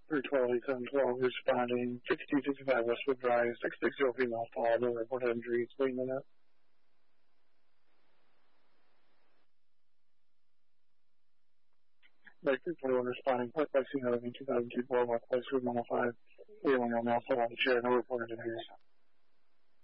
312-8-7-12, responding 5265 Westwood Drive, 660 female fall, no reported injuries, wait a minute. Like 341 responding, Park by Scene 2002 Boardwalk, Place Room 105, 310 male fall on the chair, no reported injuries.